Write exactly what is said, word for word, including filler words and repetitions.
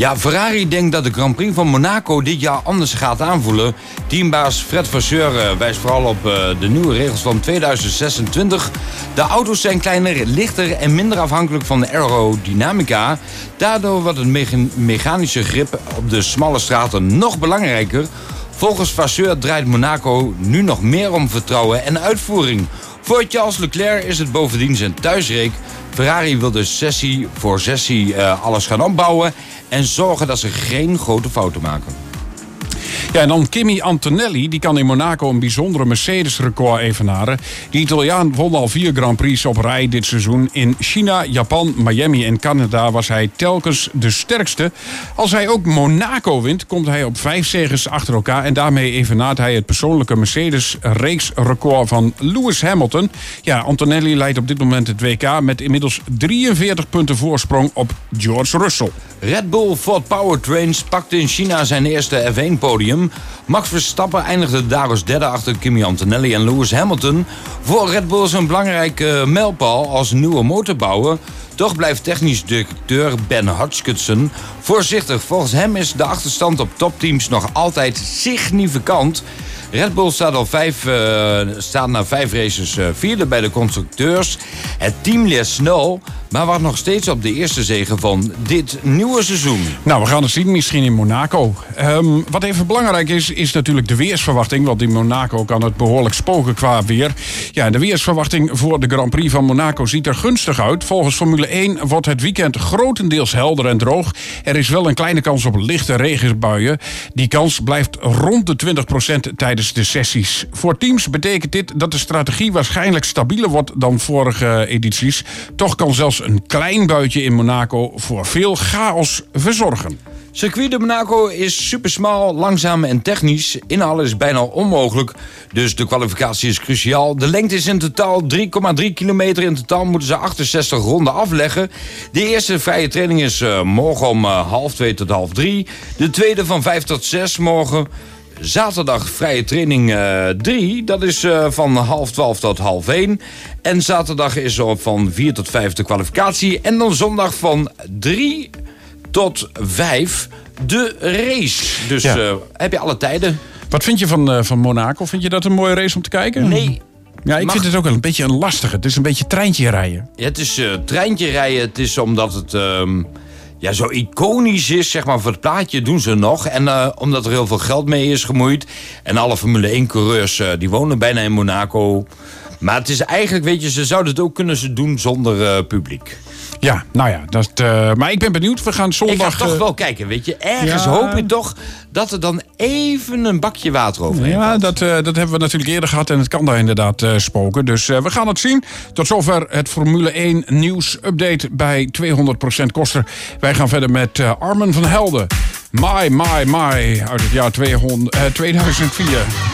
Ja, Ferrari denkt dat de Grand Prix van Monaco dit jaar anders gaat aanvoelen. Teambaas Fred Vasseur uh, wijst vooral op uh, de nieuwe regels van tweeduizend zesentwintig. De auto's zijn kleiner, lichter en minder afhankelijk van de aerodynamica. Daardoor wordt het me- mechanische grip op de smalle straten nog belangrijker. Volgens Vasseur draait Monaco nu nog meer om vertrouwen en uitvoering. Voor Charles Leclerc is het bovendien zijn thuisreek. Ferrari wil dus sessie voor sessie uh, alles gaan opbouwen en zorgen dat ze geen grote fouten maken. Ja, en dan Kimi Antonelli, die kan in Monaco een bijzondere Mercedes-record evenaren. De Italiaan won al vier Grand Prix op rij dit seizoen. In China, Japan, Miami en Canada was hij telkens de sterkste. Als hij ook Monaco wint, komt hij op vijf zeges achter elkaar. En daarmee evenaart hij het persoonlijke Mercedes-reeksrecord van Lewis Hamilton. Ja, Antonelli leidt op dit moment het W K met inmiddels drieënveertig punten voorsprong op George Russell. Red Bull Ford Powertrains pakte in China zijn eerste F één podium. Max Verstappen eindigde daar als derde achter Kimi Antonelli en Lewis Hamilton. Voor Red Bull is een belangrijke mijlpaal als nieuwe motorbouwer. Toch blijft technisch directeur Ben Hodgkinson voorzichtig. Volgens hem is de achterstand op topteams nog altijd significant. Red Bull staat, al vijf, uh, staat na vijf races uh, vierde bij de constructeurs. Het team leert snel, maar wacht nog steeds op de eerste zege van dit nieuwe seizoen. Nou, we gaan het zien, misschien in Monaco. Um, wat even belangrijk is, is natuurlijk de weersverwachting. Want in Monaco kan het behoorlijk spoken qua weer. Ja, de weersverwachting voor de Grand Prix van Monaco ziet er gunstig uit. Volgens Formule één wordt het weekend grotendeels helder en droog. Er is wel een kleine kans op lichte regenbuien. Die kans blijft rond de twintig procent tijdens de sessies. Voor teams betekent dit dat de strategie waarschijnlijk stabieler wordt dan vorige edities. Toch kan zelfs een klein buitje in Monaco voor veel chaos verzorgen. Circuit de Monaco is supersmal, langzaam en technisch. Inhalen is bijna onmogelijk, dus de kwalificatie is cruciaal. De lengte is in totaal drie komma drie kilometer. In totaal moeten ze achtenzestig ronden afleggen. De eerste vrije training is uh, morgen om uh, half twee tot half drie. De tweede van vijf tot zes morgen. Zaterdag vrije training drie, uh, dat is uh, van half twaalf tot half één. En zaterdag is er van vier tot vijf de kwalificatie. En dan zondag van drie tot vijf de race. Dus ja. uh, heb je alle tijden. Wat vind je van, uh, van Monaco? Vind je dat een mooie race om te kijken? Nee. Ja, ik Mag... vind het ook wel een beetje een lastige. Het is een beetje treintje rijden. Ja, het is uh, treintje rijden. Het is omdat het... Uh, Ja, zo iconisch is, zeg maar, voor het plaatje doen ze nog. En uh, omdat er heel veel geld mee is gemoeid. En alle Formule één-coureurs, uh, die wonen bijna in Monaco. Maar het is eigenlijk, weet je, ze zouden het ook kunnen doen zonder uh, publiek. Ja, nou ja, dat, uh, maar ik ben benieuwd. We gaan zondag... Ik ga toch uh, wel kijken, weet je. Ergens ja. hoop je toch dat er dan even een bakje water overheen Ja, valt. dat, uh, dat hebben we natuurlijk eerder gehad en het kan daar inderdaad uh, spoken. Dus uh, we gaan het zien. Tot zover het Formule één nieuws update bij tweehonderd procent koster. Wij gaan verder met uh, Armen van Helden. My, my, my uit het jaar tweehonderd, uh, tweeduizend vier.